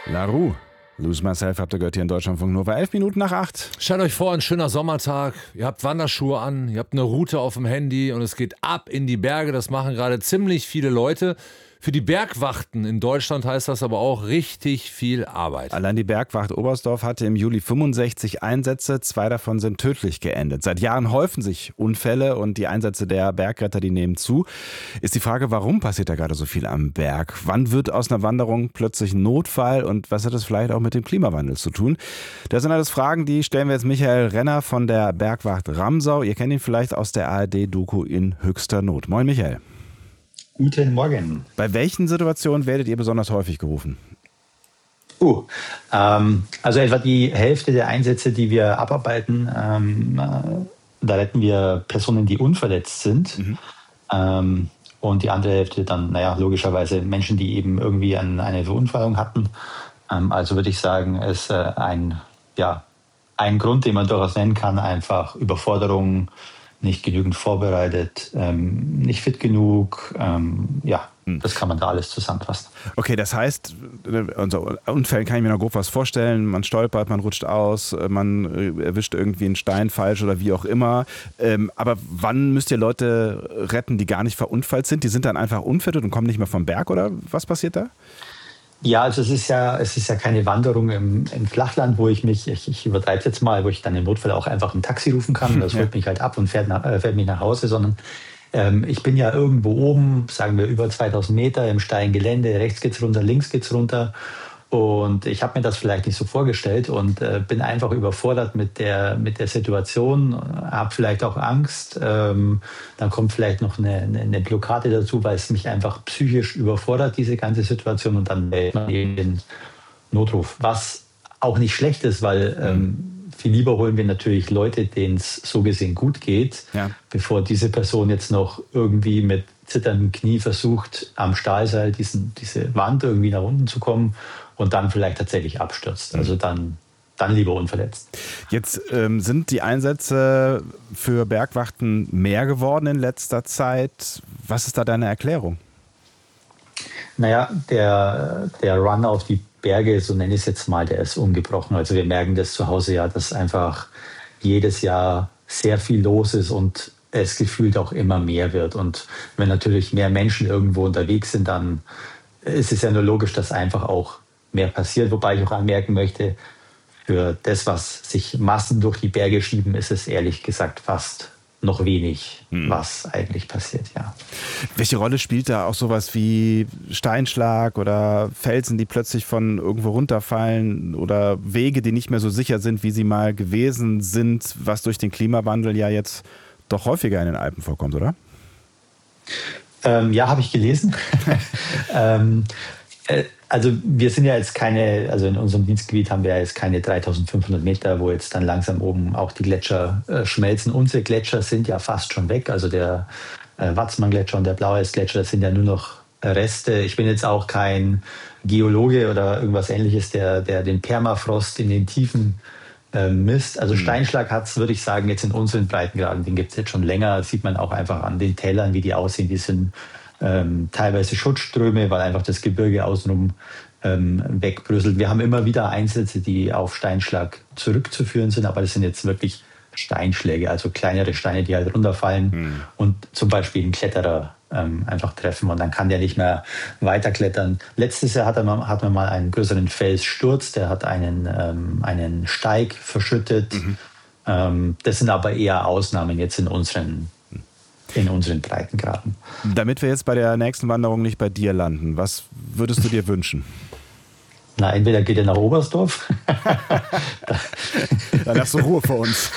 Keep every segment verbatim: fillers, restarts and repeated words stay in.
La Roux. Lose Myself habt ihr gehört hier in Deutschlandfunk Nova. Elf Minuten nach acht. Stellt euch vor, ein schöner Sommertag. Ihr habt Wanderschuhe an, ihr habt eine Route auf dem Handy und es geht ab in die Berge. Das machen gerade ziemlich viele Leute. Für die Bergwachten in Deutschland heißt das aber auch richtig viel Arbeit. Allein die Bergwacht Oberstdorf hatte im Juli fünfundsechzig Einsätze, zwei davon sind tödlich geendet. Seit Jahren häufen sich Unfälle und die Einsätze der Bergretter, die nehmen zu. Ist die Frage, warum passiert da gerade so viel am Berg? Wann wird aus einer Wanderung plötzlich ein Notfall und was hat das vielleicht auch mit dem Klimawandel zu tun? Das sind alles Fragen, die stellen wir jetzt Michael Renner von der Bergwacht Ramsau. Ihr kennt ihn vielleicht aus der A R D-Doku In höchster Not. Moin Michael. Guten Morgen. Bei welchen Situationen werdet ihr besonders häufig gerufen? Uh, ähm, also etwa die Hälfte der Einsätze, die wir abarbeiten, ähm, äh, da retten wir Personen, die unverletzt sind. Mhm. Ähm, und die andere Hälfte dann, naja, logischerweise Menschen, die eben irgendwie an eine Verunfallung hatten. Ähm, also würde ich sagen, ist äh, ein, ja, ein Grund, den man durchaus nennen kann, einfach Überforderung, nicht genügend vorbereitet, ähm, nicht fit genug. Ähm, ja, hm. Das kann man da alles zusammenfassen. Okay, das heißt, unter Unfällen kann ich mir noch grob was vorstellen. Man stolpert, man rutscht aus, man erwischt irgendwie einen Stein falsch oder wie auch immer. Ähm, aber wann müsst ihr Leute retten, die gar nicht verunfallt sind? Die sind dann einfach unfit und kommen nicht mehr vom Berg oder was passiert da? Ja, also es ist ja, es ist ja keine Wanderung im, im Flachland, wo ich mich, ich, ich übertreibe jetzt mal, wo ich dann im Notfall auch einfach ein Taxi rufen kann. Das holt mich halt ab und fährt, nach, äh, fährt mich nach Hause, sondern ähm, ich bin ja irgendwo oben, sagen wir über zweitausend Meter im steilen Gelände, rechts geht's runter, links geht's runter. Und ich habe mir das vielleicht nicht so vorgestellt und äh, bin einfach überfordert mit der, mit der Situation, habe vielleicht auch Angst. Ähm, dann kommt vielleicht noch eine, eine Blockade dazu, weil es mich einfach psychisch überfordert, diese ganze Situation. Und dann wählt man eben den Notruf, was auch nicht schlecht ist, weil ähm, viel lieber holen wir natürlich Leute, denen es so gesehen gut geht, ja, bevor diese Person jetzt noch irgendwie mit zitterndem Knie versucht, am Stahlseil diesen, diese Wand irgendwie nach unten zu kommen und dann vielleicht tatsächlich abstürzt. Also dann, dann lieber unverletzt. Jetzt ähm, sind die Einsätze für Bergwachten mehr geworden in letzter Zeit. Was ist da deine Erklärung? Naja, der, der Run auf die Berge, so nenne ich es jetzt mal, der ist ungebrochen. Also wir merken das zu Hause ja, dass einfach jedes Jahr sehr viel los ist und es gefühlt auch immer mehr wird. Und wenn natürlich mehr Menschen irgendwo unterwegs sind, dann ist es ja nur logisch, dass einfach auch mehr passiert. Wobei ich auch anmerken möchte, für das, was sich Massen durch die Berge schieben, ist es ehrlich gesagt fast noch wenig, hm. was eigentlich passiert, ja. Welche Rolle spielt da auch sowas wie Steinschlag oder Felsen, die plötzlich von irgendwo runterfallen oder Wege, die nicht mehr so sicher sind, wie sie mal gewesen sind, was durch den Klimawandel ja jetzt doch häufiger in den Alpen vorkommt, oder? Ähm, ja, habe ich gelesen. ähm, äh, also wir sind ja jetzt keine, also in unserem Dienstgebiet haben wir ja jetzt keine dreitausendfünfhundert Meter, wo jetzt dann langsam oben auch die Gletscher äh, schmelzen. Unsere Gletscher sind ja fast schon weg. Also der äh, Watzmann-Gletscher und der Blaueisgletscher, das sind ja nur noch Reste. Ich bin jetzt auch kein Geologe oder irgendwas Ähnliches, der, der den Permafrost in den Tiefen äh, misst. Also mhm. Steinschlag hat es, würde ich sagen, jetzt in unseren Breitengraden, den gibt es jetzt schon länger. Das sieht man auch einfach an den Tälern, wie die aussehen. Die sind Ähm, teilweise Schutzströme, weil einfach das Gebirge außenrum ähm, wegbröselt. Wir haben immer wieder Einsätze, die auf Steinschlag zurückzuführen sind, aber das sind jetzt wirklich Steinschläge, also kleinere Steine, die halt runterfallen mhm. und zum Beispiel einen Kletterer ähm, einfach treffen und dann kann der nicht mehr weiterklettern. Letztes Jahr hatten wir, hatten wir mal einen größeren Felssturz, der hat einen, ähm, einen Steig verschüttet. Mhm. Ähm, das sind aber eher Ausnahmen jetzt in unseren in unseren Breitengraden. Damit wir jetzt bei der nächsten Wanderung nicht bei dir landen, was würdest du dir wünschen? Na, entweder geht ihr nach Oberstdorf. Dann hast du Ruhe vor uns.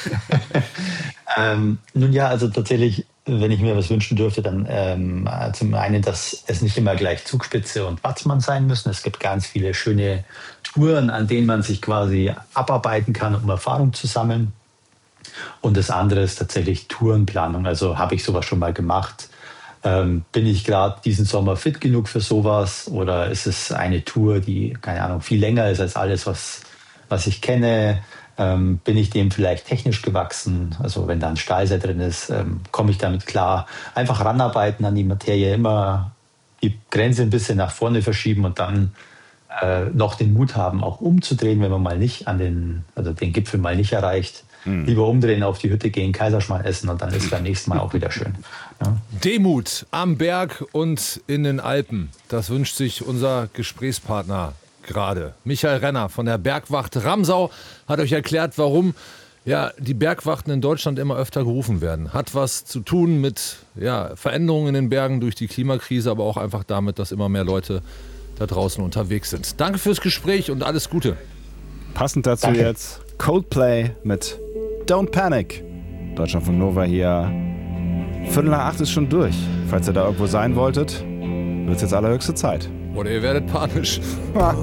ähm, nun ja, also tatsächlich, wenn ich mir was wünschen dürfte, dann ähm, zum einen, dass es nicht immer gleich Zugspitze und Watzmann sein müssen. Es gibt ganz viele schöne Touren, an denen man sich quasi abarbeiten kann, um Erfahrung zu sammeln. Und das andere ist tatsächlich Tourenplanung. Also habe ich sowas schon mal gemacht? Ähm, bin ich gerade diesen Sommer fit genug für sowas? Oder ist es eine Tour, die, keine Ahnung, viel länger ist als alles, was, was ich kenne? Ähm, bin ich dem vielleicht technisch gewachsen? Also wenn da ein Stahlseil drin ist, ähm, komme ich damit klar? Einfach ranarbeiten an die Materie, immer die Grenze ein bisschen nach vorne verschieben und dann äh, noch den Mut haben, auch umzudrehen, wenn man mal nicht an den, also den Gipfel mal nicht erreicht. Mhm. Lieber umdrehen, auf die Hütte gehen, Kaiserschmarrn essen und dann ist es beim nächsten Mal auch wieder schön. Ja. Demut am Berg und in den Alpen. Das wünscht sich unser Gesprächspartner gerade. Michael Renner von der Bergwacht Ramsau hat euch erklärt, warum ja, die Bergwachten in Deutschland immer öfter gerufen werden. Hat was zu tun mit ja, Veränderungen in den Bergen durch die Klimakrise, aber auch einfach damit, dass immer mehr Leute da draußen unterwegs sind. Danke fürs Gespräch und alles Gute. Passend dazu Danke. Jetzt Coldplay mit Don't Panic. Deutschlandfunk Nova hier. Viertel nach acht ist schon durch. Falls ihr da irgendwo sein wolltet, wird es jetzt allerhöchste Zeit. Oder ihr werdet panisch.